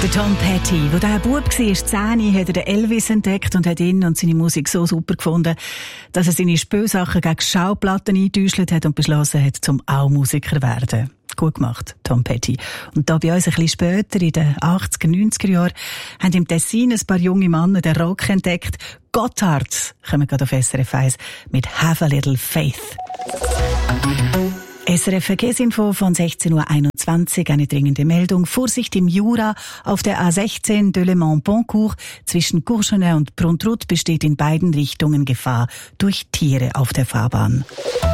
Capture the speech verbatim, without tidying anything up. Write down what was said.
Der Tom Petty, der dieser Bub war, zehn, hat er den Elvis entdeckt und hat ihn und seine Musik so super gefunden, dass er seine Spielsachen gegen Schallplatten eingetäuscht hat und beschlossen hat, zum auch Musiker zu werden. Gut gemacht, Tom Petty. Und da bei uns ein bisschen später, in den achtziger, neunziger Jahren, haben im Tessin ein paar junge Männer den Rock entdeckt. Gotthard kommen gerade auf S R F eins mit Have a Little Faith. S R F Verkehrsinfo von sechzehn Uhr einundzwanzig, eine dringende Meldung. Vorsicht im Jura auf der A sechzehn Delémont-Boncourt zwischen Courchenin und Prontrut besteht in beiden Richtungen Gefahr durch Tiere auf der Fahrbahn.